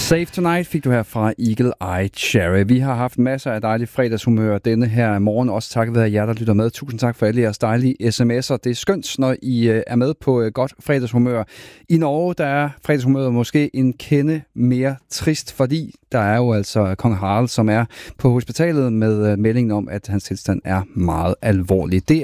Save Tonight fik du her fra Eagle Eye Cherry. Vi har haft masser af dejlige fredagshumør denne her morgen. Også takket være jer, der lytter med. Tusind tak for alle jeres dejlige sms'er. Det er skønt, når I er med på godt fredagshumør. I Norge, der er fredagshumøret måske en kende mere trist, fordi der er jo altså kong Harald, som er på hospitalet med meldingen om, at hans tilstand er meget alvorlig. Det